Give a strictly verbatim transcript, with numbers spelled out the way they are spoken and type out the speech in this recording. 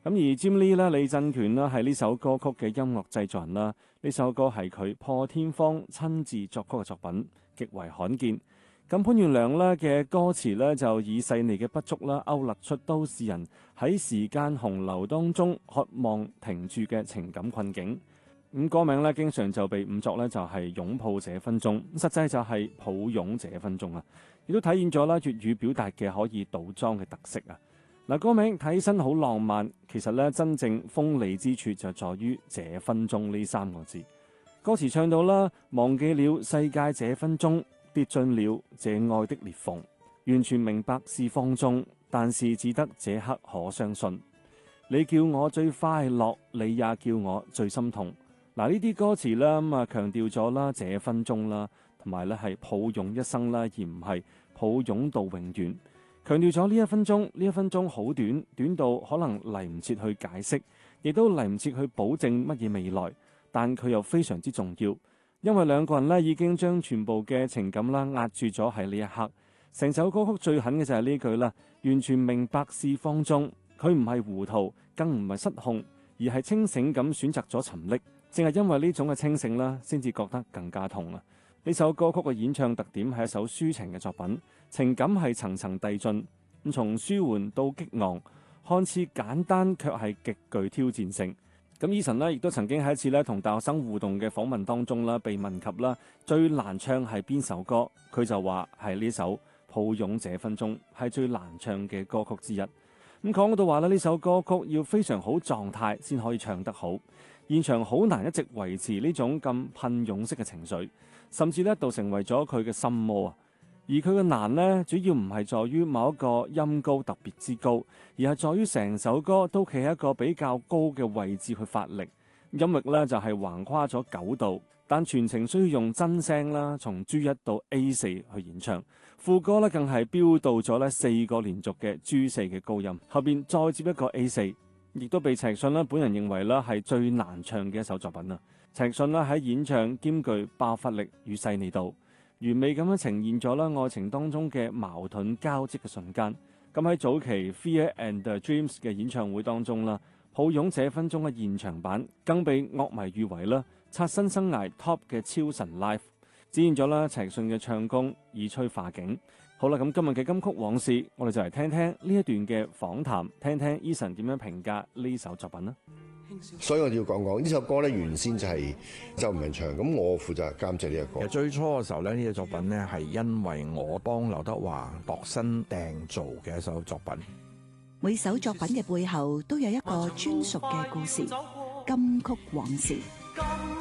咁而 Jim Lee 啦，李振權啦，係呢首歌曲嘅音樂製作人啦。呢首歌係佢破天荒親自作曲嘅作品，極為罕見。咁潘源良咧嘅歌詞咧就以細膩嘅不足啦，勾勒出都市人喺時間洪流當中渴望停住嘅情感困境。咁歌名咧經常就被誤作咧就係擁抱這分鐘，實際就係抱擁這分鐘啊！亦都體現咗啦粵語表達嘅可以倒裝嘅特色啊！嗱，歌名睇起身好浪漫，其實咧真正鋒利之處就在於這分鐘呢三個字。歌詞唱到啦，忘記了世界這分鐘，跌進了這愛的裂縫，完全明白是放縱，但是只得這刻可相信。你叫我最快樂，你也叫我最心痛。嗱，呢啲歌詞啦，咁啊強調咗啦這分鐘啦，同埋咧係抱擁一生啦，而唔係抱擁到永遠。強調咗呢一分鐘，呢一分鐘好短，短到可能嚟唔切去解釋，亦都嚟唔切去保證乜嘢未來，但佢又非常之重要，因為兩個人咧已經將全部嘅情感啦壓住咗喺呢一刻。成首歌曲最狠嘅就係呢句啦，完全明白是放縱，佢唔係糊塗，更唔係失控，而係清醒咁選擇咗沉溺。正係因為呢種嘅清醒啦，先至覺得更加痛啊！呢首歌曲嘅演唱特點係一首抒情嘅作品，情感係層層遞進，咁從舒緩到激昂，看似簡單卻係極具挑戰性。咁 Eason 呢亦都曾經喺一次咧同大學生互動嘅訪問當中啦，被問及啦最難唱係邊首歌，佢就話係呢首抱擁這分鐘係最難唱嘅歌曲之一。咁講到話咧，呢首歌曲要非常好狀態先可以唱得好，現場好難一直維持呢種咁噴湧式嘅情緒，甚至一度成為咗佢嘅心魔啊！而佢嘅難呢，主要唔係在於某一個音高特別之高，而係在於成首歌都企喺一個比較高嘅位置去發力，音域呢就係橫跨咗九度，但全程需要用真聲啦，從 G 一到 A 四去演唱。副歌咧更係飆到咗咧四個連續嘅 G 四嘅高音，後邊再接一個 A 四，亦都被陳奕迅咧本人認為咧係最難唱嘅一首作品啦。陳奕迅咧喺演唱兼具爆發力與細膩度，完美咁樣呈現咗咧愛情當中嘅矛盾交織嘅瞬間。咁喺早期 Fear and Dreams 嘅演唱會當中啦，抱擁這分鐘嘅現場版更被樂迷譽為啦刷新生涯 Top 嘅超神 Live。展現咗啦陳奕迅嘅唱功以催化境。好啦，咁今日嘅金曲往事，我哋就嚟聽聽呢一段嘅訪談，聽聽 Eason 點樣評價呢首作品啦。 所以我哋要講講呢首歌咧，原先就係周文唱，咁我負責監製呢一個。 其實最初嘅時候咧，呢隻作品咧係因為我幫劉德華度身訂造嘅一首作品。 每首作品嘅背後都有一個專屬嘅故事，金曲往事。